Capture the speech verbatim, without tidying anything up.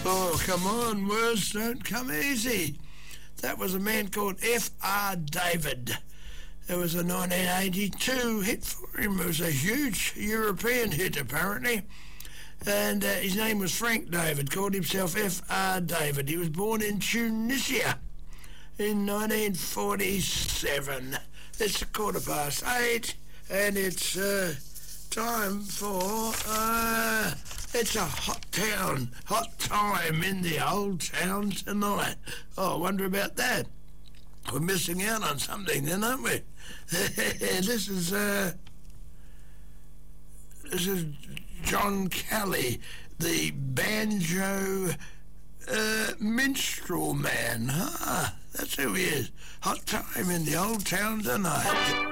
Oh, come on, words don't come easy. That was a man called F R David. It was a nineteen eighty-two hit for him. It was a huge European hit, apparently. And uh, his name was Frank David, called himself F R David. He was born in Tunisia in nineteen forty-seven. It's a quarter past eight, and it's uh, time for... Uh, it's a hot town, hot time in the old town tonight. Oh, I wonder about that. We're missing out on something then, aren't we? This is... Uh, this is... John Kelly, the banjo uh, minstrel man. Ah, that's who he is. Hot time in the old town tonight.